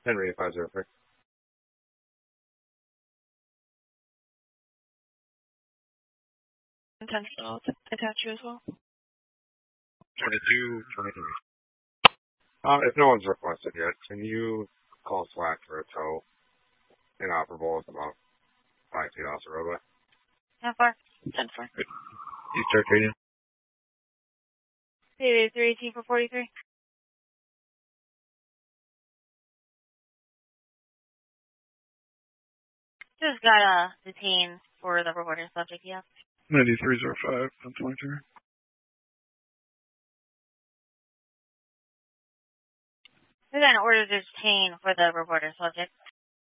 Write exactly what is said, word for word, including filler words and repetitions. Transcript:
Henry five zero three. Intentional to attach you as well. twenty-two, twenty-three. Uh, if no one's requested yet, can you call Slack for a tow? Inoperable is about five feet off the roadway. How far? ten four. East Arcadia. Maybe three eighteen for forty-three. Just got a detain for the reporter subject, yeah. ninety-three oh five, ten twenty-three. We got an order to detain for the reporter subject.